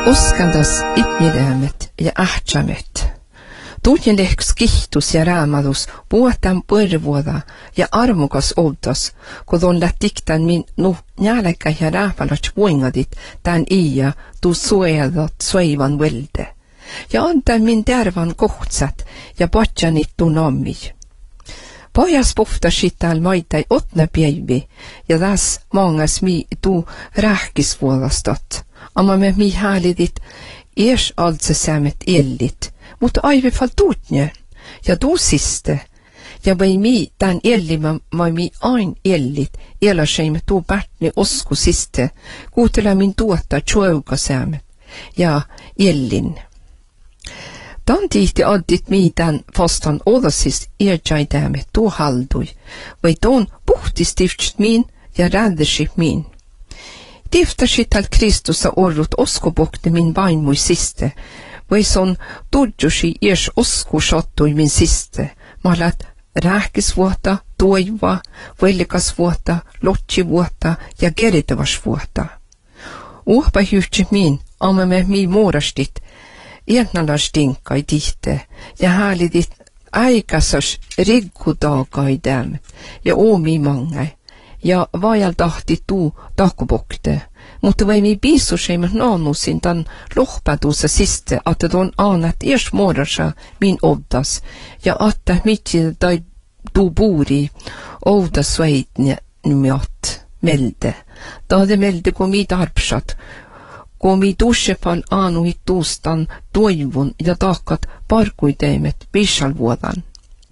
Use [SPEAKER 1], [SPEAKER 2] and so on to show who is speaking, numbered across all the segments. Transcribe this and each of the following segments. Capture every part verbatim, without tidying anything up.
[SPEAKER 1] Uskaldas ipnidäämet ja ahtsamet. Tuutjen lehks kihtus ja raamadus puhutaan põrvuoda ja armukas outas, kun on lähtiktan min nu njälekkä ja raapalats voingadit tämän iä tuu suojadat suivan velde. Ja antaa min tervan kohtsat ja patjanit tuu nammi. Pojas puhtasit tääl maitai otna päivi ja tässä mangas mi tuu rähkisvuodastat. Amma me mi häälidit ees altsesämet ellit, mutta aive fall tuutnje ja tuu siste. Ja vai mi tän ellimä mai mi ain ellit, elaseimme tuu pärtni osku siste, kuutela min tuota tjuaukasämet ja ellin. Dan tihti addit mi tän fastan odasis erjaitämet tuu haldui, vai ton puhtistifst min ja räddership min. Tiftasit al Kristusa orrut oskobokte min vaimui siste, vai son tudjusi ees osku sattui min siste, malat rääkisvuota, toiva, vellikasvuota, lotsivuota ja geritavasvuota. Uhpa hyhtsi min, amma me mi muorastit, etnalastinkai tihte, ja häälidit aikasas riggudaagaidäm, ja oomi mangai. Ja vajal tahti tuu takubokte, mutta vai mi piisuseimet naanusin tan lohpätuussa siste, että ton aanat ees muodassa min oddas, ja että mitsi tai tuu puuri oudas väitne miat melde. Taade melde kun mi tarpsat, kun mi tussepal aanuhit tuustan toivun ja tahkat parkuiteimet pissalvuodan.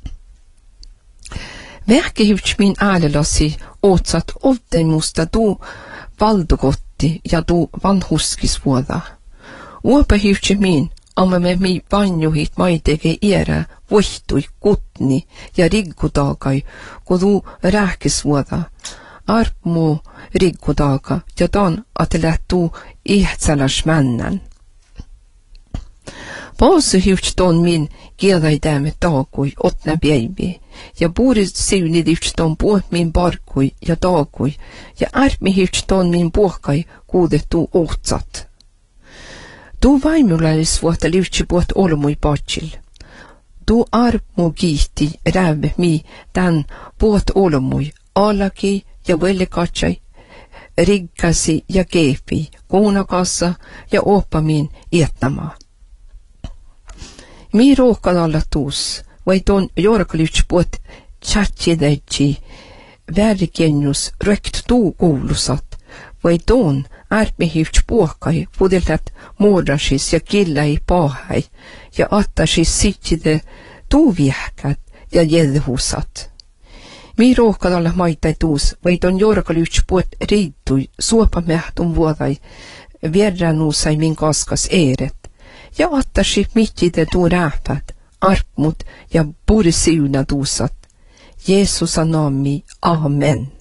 [SPEAKER 1] Vähkihivts min äälelassi otsat olten musta tuu valdokotti ja tuu vanhuskisvuoda. Uopahivtsi min, amma me mi vanjuhit maitege iärä vohtui kutni ja riggudaagai, kun tuu rääkisvuoda. Arpmu riggudaaga ja tan, että lähtuu ihtsäläs männän. Paasuhivts ton min kiedäidämme taakui otna päivi, ja puurit siunidivts ton puht min parkui ja taakui, ja ärmihivts ton min puhkai kuudettuu ohtsat. Tuu vaimulais vuotta livtsi puht olmui patsil. Tuu armu kiihti räv mi tän puht olmui, alaki ja vellikatsai, riggasi ja keepi, kuunakassa ja oppamin etnamaa. Mi råkad alla tuus, vai ton jorkalivts puot tjatsidäitsi, värkenjus rökt tuu kuulusat, vai ton ärmihivts puhkai pudeltat muodasis ja killai pahai, ja attasis sitside tuu viehkät ja jedhusat. Mi råkad alla maitai tuus, vai ton jorkalivts puot riittui suopamähtun vuodai, vierranuusai min kaskas eeret. Ja attasi mittide tuu rääpät, arpmut ja puri siuna tuusat. Jeesusa nami, amen.